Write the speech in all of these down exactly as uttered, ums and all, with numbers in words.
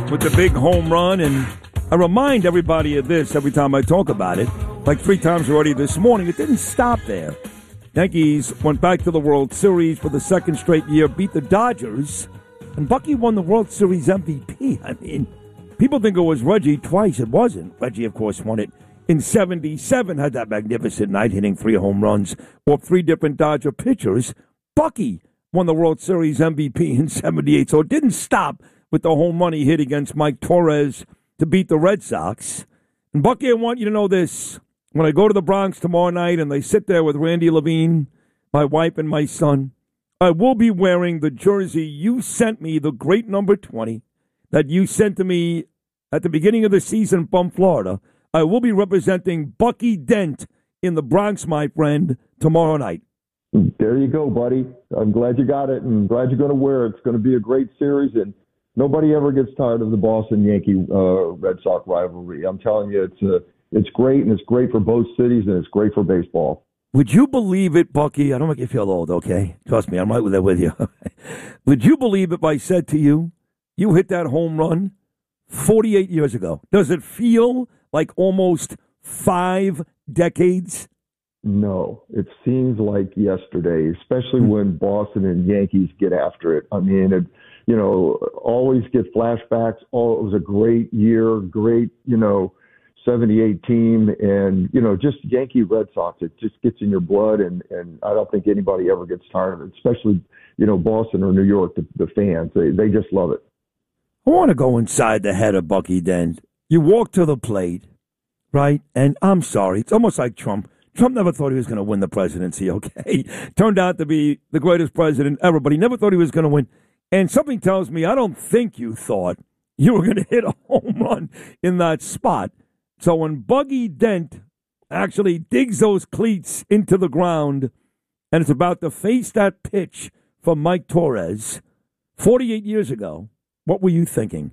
with the big home run, and I remind everybody of this every time I talk about it, like three times already this morning. It didn't stop there. Yankees went back to the World Series for the second straight year, beat the Dodgers, and Bucky won the World Series M V P. I mean, people think it was Reggie twice. It wasn't. Reggie, of course, won it in seventy-seven, had that magnificent night, hitting three home runs off three different Dodger pitchers. Bucky won the World Series M V P in seventy-eight, so it didn't stop with the home run he hit against Mike Torres to beat the Red Sox. And, Bucky, I want you to know this. When I go to the Bronx tomorrow night and they sit there with Randy Levine, my wife and my son, I will be wearing the jersey you sent me, the great number twenty, that you sent to me at the beginning of the season from Florida. I will be representing Bucky Dent in the Bronx, my friend, tomorrow night. There you go, buddy. I'm glad you got it, and glad you're going to wear it. It's going to be a great series, and nobody ever gets tired of the Boston Yankee uh, Red Sox rivalry. I'm telling you, it's uh, it's great, and it's great for both cities, and it's great for baseball. Would you believe it, Bucky? I don't make you feel old, okay? Trust me, I'm right there with you. Would you believe if I said to you, you hit that home run forty-eight years ago? Does it feel like almost five decades? No, it seems like yesterday, especially when Boston and Yankees get after it. I mean, it, you know, always get flashbacks. Oh, it was a great year, great, you know, seventy-eight team, and, you know, just Yankee Red Sox. It just gets in your blood, and, and I don't think anybody ever gets tired of it, especially, you know, Boston or New York, the, the fans. They, they just love it. I want to go inside the head of Bucky Dent. You walk to the plate, right? And I'm sorry, it's almost like Trump. Trump never thought he was going to win the presidency, okay? Turned out to be the greatest president ever, but he never thought he was going to win. And something tells me I don't think you thought you were going to hit a home run in that spot. So when Bucky Dent actually digs those cleats into the ground and is about to face that pitch from Mike Torres forty-eight years ago, what were you thinking?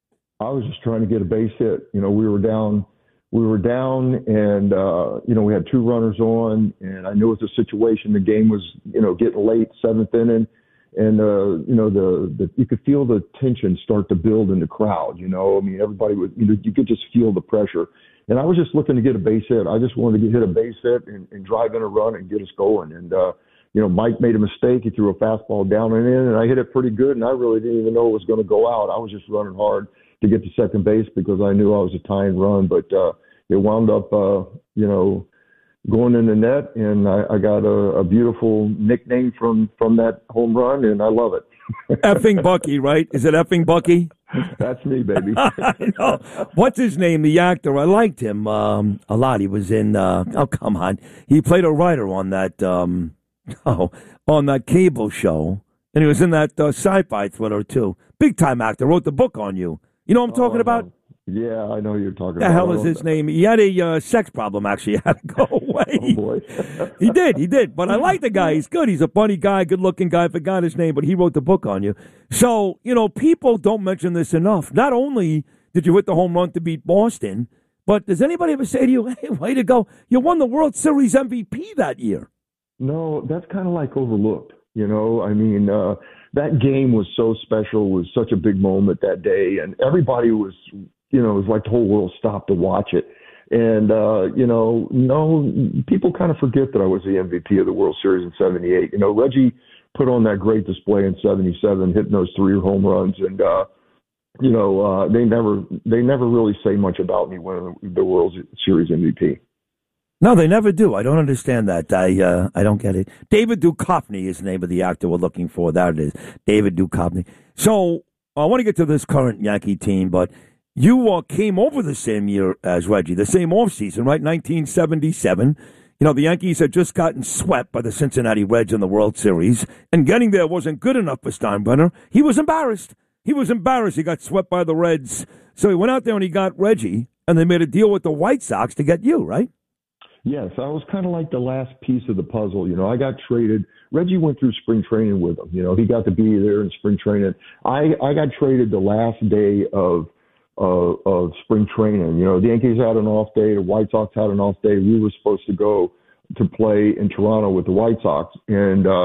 I was just trying to get a base hit. You know, we were down, we were down, and uh, you know, we had two runners on, and I knew it was a situation. The game was, you know, getting late, seventh inning, and uh, you know, the, the you could feel the tension start to build in the crowd. You know, I mean, everybody was, you know, you could just feel the pressure. And I was just looking to get a base hit. I just wanted to get, hit a base hit and, and drive in a run and get us going. And uh, you know, Mike made a mistake. He threw a fastball down and in, and I hit it pretty good. And I really didn't even know it was going to go out. I was just running hard to get to second base because I knew I was a tying run. But uh, it wound up, uh, you know, going in the net, and I, I got a, a beautiful nickname from, from that home run, and I love it. Effing Bucky, right? Is it Effing Bucky? That's me, baby. I know. What's his name? The actor. I liked him um, a lot. He was in. Uh, oh, come on. He played a writer on that. Um, oh, on that cable show, and he was in that uh, sci-fi thriller too. Big time actor. Wrote the book on you. You know what I'm talking oh, about? Yeah, I know you're talking the about. The hell is his name? He had a uh, sex problem, actually. He had to go away. Oh, boy. He did, he did. But I like the guy. He's good. He's a funny guy, good-looking guy. I forgot his name, but he wrote the book on you. So, you know, people don't mention this enough. Not only did you hit the home run to beat Boston, but does anybody ever say to you, hey, way to go, you won the World Series M V P that year? No, that's kind of like overlooked. You know, I mean, uh, that game was so special, was such a big moment that day, and everybody was, you know, it was like the whole world stopped to watch it. And, uh, you know, no, people kind of forget that I was the M V P of the World Series in seventy-eight. You know, Reggie put on that great display in seventy-seven, hitting those three home runs. And, uh, you know, uh, they never they never really say much about me winning the World Series M V P. No, they never do. I don't understand that. I uh, I don't get it. David Duchovny is the name of the actor we're looking for. That it is. David Duchovny. So I want to get to this current Yankee team, but you uh, came over the same year as Reggie, the same offseason, right? nineteen seventy-seven. You know, the Yankees had just gotten swept by the Cincinnati Reds in the World Series, and getting there wasn't good enough for Steinbrenner. He was embarrassed. He was embarrassed. He got swept by the Reds. So he went out there and he got Reggie, and they made a deal with the White Sox to get you, right? Yes, I was kind of like the last piece of the puzzle. You know, I got traded. Reggie went through spring training with him. You know, he got to be there in spring training. I, I got traded the last day of uh, of spring training. You know, the Yankees had an off day. The White Sox had an off day. We were supposed to go to play in Toronto with the White Sox. And uh,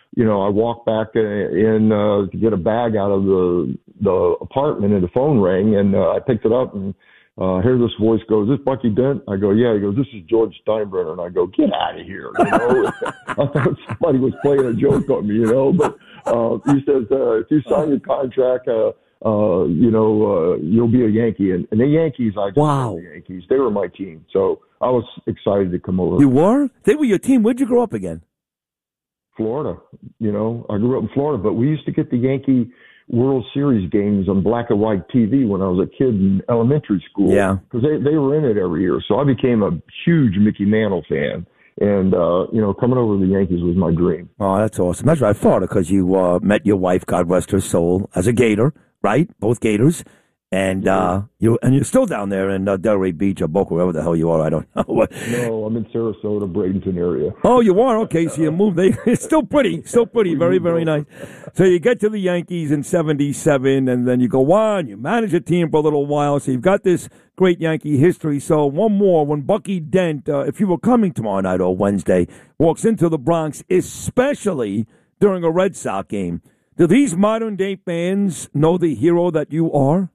you know, I walked back in uh, to get a bag out of the the apartment, and the phone rang, and uh, I picked it up, and uh, hear this voice goes, "Is this Bucky Dent?" I go, "Yeah." He goes, "This is George Steinbrenner," and I go, "Get out of here!" You know, I thought somebody was playing a joke on me, you know. But uh, he says, uh, "If you sign your contract, uh, uh, you know, uh, you'll be a Yankee." And, and the Yankees, I just wow, the Yankees, they were my team, so I was excited to come over. You were? They were your team. Where'd you grow up again? Florida. You know, I grew up in Florida, but we used to get the Yankee World Series games on black and white T V when I was a kid in elementary school. Yeah. Because they, they were in it every year. So I became a huge Mickey Mantle fan. And, uh, you know, coming over to the Yankees was my dream. Oh, that's awesome. That's right. Florida, because you uh, met your wife, God rest her soul, as a Gator, right? Both Gators. And uh, you and you're still down there in uh, Delray Beach or Boca, wherever the hell you are. I don't know. No, I'm in Sarasota, Bradenton area. Oh, you are? Okay, so you moved. They, it's still pretty, still pretty, very, very nice. So you get to the Yankees in seventy-seven, and then you go on. You manage a team for a little while, so you've got this great Yankee history. So one more, when Bucky Dent, uh, if you were coming tomorrow night or Wednesday, walks into the Bronx, especially during a Red Sox game, do these modern-day fans know the hero that you are?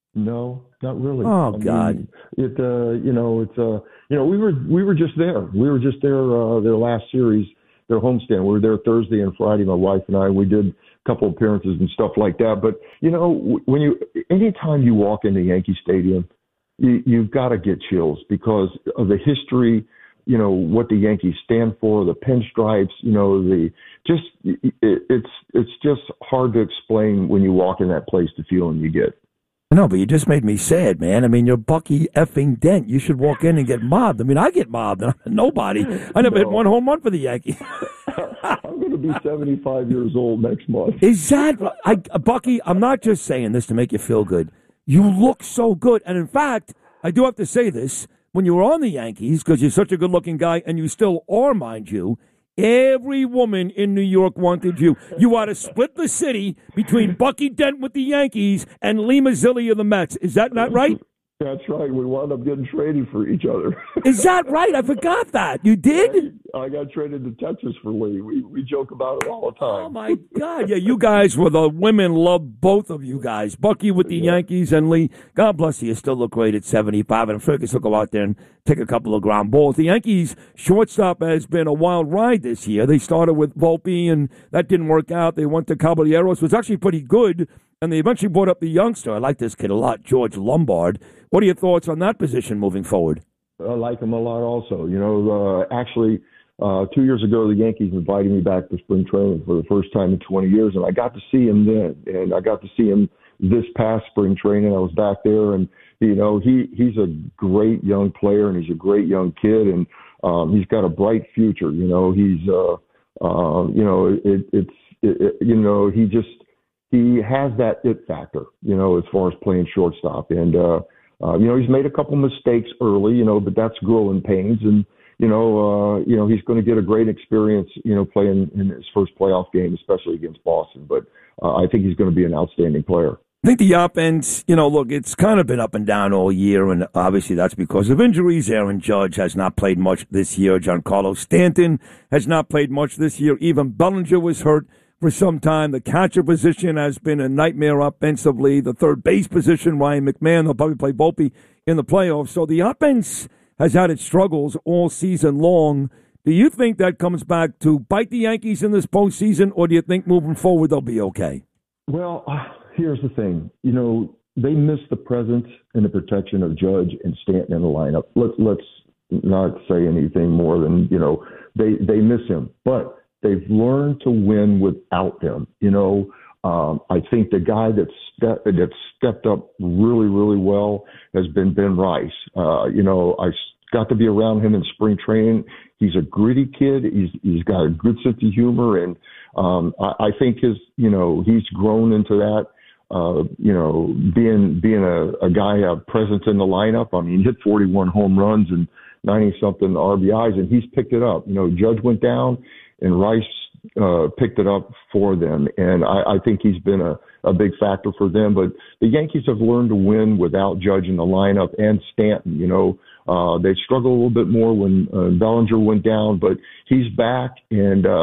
No, not really. Oh, I God. mean, it, uh, you know, it's, uh, you know, we were, we were just there. We were just there, uh, their last series, their homestand. We were there Thursday and Friday, my wife and I. We did a couple appearances and stuff like that. But, you know, when you, anytime you walk into Yankee Stadium, you, you've got to get chills because of the history, you know, what the Yankees stand for, the pinstripes, you know, the, just, it, it's, it's just hard to explain when you walk in that place, the feeling you get. No, but you just made me sad, man. I mean, you're Bucky effing Dent. You should walk in and get mobbed. I mean, I get mobbed. I'm nobody. I never no. hit one home run for the Yankees. I'm going to be seventy-five years old next month. Is that, I, Bucky, I'm not just saying this to make you feel good. You look so good. And in fact, I do have to say this. When you were on the Yankees, because you're such a good-looking guy, and you still are, mind you, every woman in New York wanted you. You ought to split the city between Bucky Dent with the Yankees and Lee Mazzilli of the Mets. Is that not right? That's right. We wound up getting traded for each other. Is that right? I forgot that. You did? I got traded to Texas for Lee. We we joke about it all the time. Oh, my God. Yeah, you guys were the women loved both of you guys. Bucky with the yeah. Yankees and Lee. God bless you. You still look great at seventy-five. And I'm sure you can still go out there and take a couple of ground balls. The Yankees shortstop has been a wild ride this year. They started with Volpe, and that didn't work out. They went to Caballeros, was actually pretty good. And they eventually brought up the youngster. I like this kid a lot, George Lombard. What are your thoughts on that position moving forward? I like him a lot also. You know, uh, actually, uh, two years ago, the Yankees invited me back to spring training for the first time in twenty years, and I got to see him then. And I got to see him this past spring training. I was back there, and, you know, he, he's a great young player, and he's a great young kid, and um, he's got a bright future. You know, he's, uh, uh, you know, it, it's, it, it, you know, he just, he has that it factor, you know, as far as playing shortstop. And, uh, uh, you know, he's made a couple mistakes early, you know, but that's growing pains. And, you know, uh, you know, he's going to get a great experience, you know, playing in his first playoff game, especially against Boston. But uh, I think he's going to be an outstanding player. I think the offense, you know, look, it's kind of been up and down all year, and obviously that's because of injuries. Aaron Judge has not played much this year. Giancarlo Stanton has not played much this year. Even Bellinger was hurt for some time. The catcher position has been a nightmare offensively. The third base position, Ryan McMahon, they'll probably play Volpe in the playoffs. So the offense has had its struggles all season long. Do you think that comes back to bite the Yankees in this postseason, or do you think moving forward they'll be okay? Well, uh, here's the thing. You know, they missed the presence and the protection of Judge and Stanton in the lineup. Let's, let's not say anything more than, you know, they, they miss him. But they've learned to win without them. You know, um, I think the guy that's ste- that's stepped up really, really well has been Ben Rice. Uh, you know, I got to be around him in spring training. He's a gritty kid. He's he's got a good sense of humor, and um, I, I think his you know he's grown into that. Uh, you know, being being a, a guy, a presence in the lineup. I mean, he hit forty-one home runs and ninety something R B Is, and he's picked it up. You know, Judge went down, and Rice uh, picked it up for them, and I, I think he's been a, a big factor for them. But the Yankees have learned to win without Judge in the lineup and Stanton. You know, uh, they struggled a little bit more when uh, Bellinger went down, but he's back, and uh,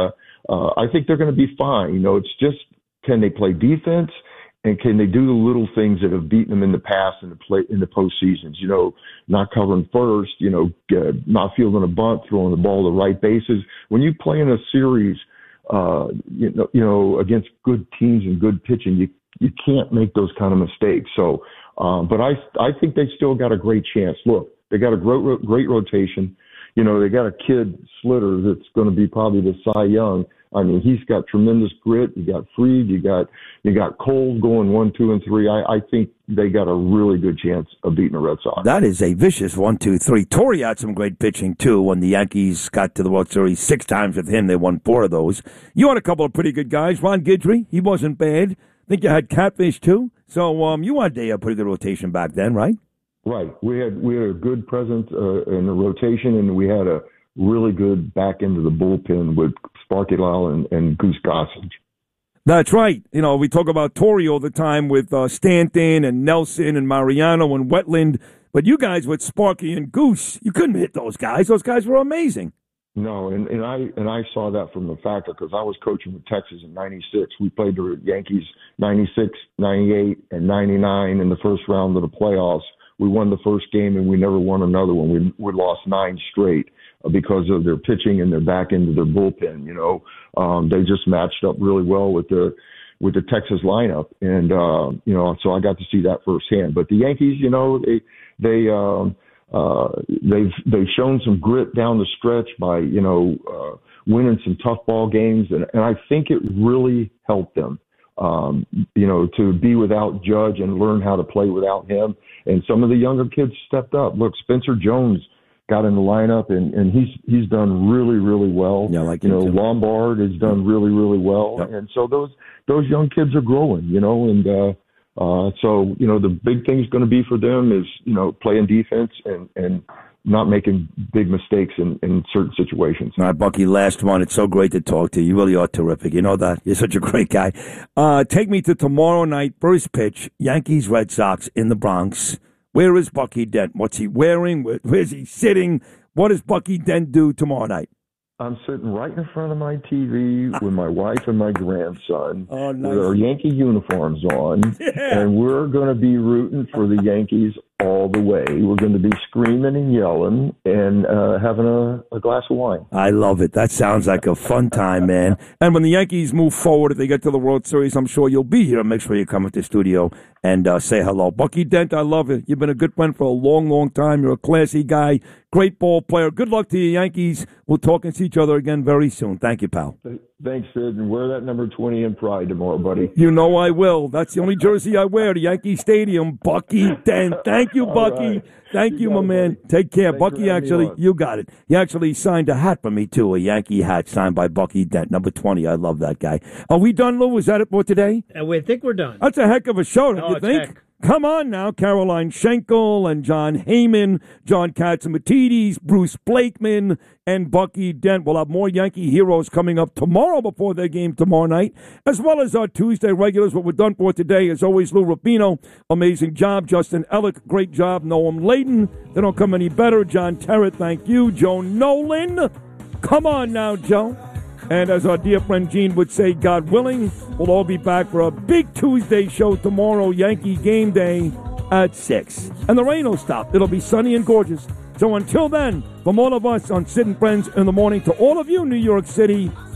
uh, I think they're going to be fine. You know, it's just, can they play defense? And can they do the little things that have beaten them in the past in the play in the postseasons? You know, not covering first, you know, uh, not fielding a bunt, throwing the ball to the right bases. When you play in a series, uh, you know, you know, against good teams and good pitching, you you can't make those kind of mistakes. So, um, but I I think they still got a great chance. Look, they got a great great rotation. You know, they got a kid, Slitter, that's going to be probably the Cy Young. I mean, he's got tremendous grit. You got Fried, you got you got Cole going one, two, and three. I, I think they got a really good chance of beating the Red Sox. That is a vicious one, two, three. Torrey had some great pitching too. When the Yankees got to the World Series six times with him, they won four of those. You had a couple of pretty good guys. Ron Guidry, he wasn't bad. I think you had Catfish too. So um, you had a pretty good rotation back then, right? Right. We had we had a good presence uh, in the rotation, and we had a really good back into the bullpen with Sparky Lyle and, and Goose Gossage. That's right. You know, we talk about Torrey all the time with uh, Stanton and Nelson and Mariano and Wetland, but you guys with Sparky and Goose, you couldn't hit those guys. Those guys were amazing. No, and, and I and I saw that from the factor because I was coaching with Texas in ninety-six. We played the Yankees ninety-six, ninety-eight, and ninety-nine in the first round of the playoffs. We won the first game, and we never won another one. We we lost nine straight because of their pitching and their back into their bullpen. You know, um, they just matched up really well with the with the Texas lineup, and uh, you know, so I got to see that firsthand. But the Yankees, you know, they they um, uh, they've they've shown some grit down the stretch by you know uh, winning some tough ball games, and, and I think it really helped them. Um, you know, to be without Judge and learn how to play without him. And some of the younger kids stepped up. Look, Spencer Jones got in the lineup, and, and he's he's done really, really well. Yeah, I like you know, too. Lombard has done really, really well. Yep. And so those those young kids are growing, you know, and uh, uh, so, you know, the big thing is going to be for them is, you know, playing defense and, and not making big mistakes in, in certain situations. All right, Bucky, last one. It's so great to talk to you. You really are terrific. You know that. You're such a great guy. Uh, take me to tomorrow night, first pitch, Yankees, Red Sox in the Bronx. Where is Bucky Dent? What's he wearing? Where, where's he sitting? What does Bucky Dent do tomorrow night? I'm sitting right in front of my T V with my wife and my grandson oh, nice. with our Yankee uniforms on, yeah. and we're going to be rooting for the Yankees all the way. We're going to be screaming and yelling and uh, having a, a glass of wine. I love it. That sounds like a fun time, man. And when the Yankees move forward, if they get to the World Series, I'm sure you'll be here. Make sure you come to the studio and uh, say hello. Bucky Dent, I love it. You've been a good friend for a long, long time. You're a classy guy, great ball player. Good luck to you, Yankees. We'll talk and see each other again very soon. Thank you, pal. Thanks, Sid. And wear that number twenty in pride tomorrow, buddy. You know I will. That's the only jersey I wear to Yankee Stadium. Bucky Dent. Thank you, Bucky. Right. Thank you, you my man. It, Take care. Thanks Bucky actually, you got it. He actually signed a hat for me, too, a Yankee hat signed by Bucky Dent, number twenty. I love that guy. Are we done, Lou? Is that it for today? Uh, we think we're done. That's a heck of a show, don't oh, you think? Heck. Come on now, Caroline Schenkel and John Heyman, John Katsimatidis, Bruce Blakeman, and Bucky Dent. We'll have more Yankee heroes coming up tomorrow before their game tomorrow night, as well as our Tuesday regulars. What we're done for today, as always, Lou Rapino, amazing job. Justin Ellick, great job. Noam Layton, they don't come any better. John Terrett, thank you. Joe Nolan, come on now, Joe. And as our dear friend Gene would say, God willing, we'll all be back for a big Tuesday show tomorrow, Yankee Game Day at six. And the rain will stop. It'll be sunny and gorgeous. So until then, from all of us on Sid and Friends in the Morning, to all of you, New York City,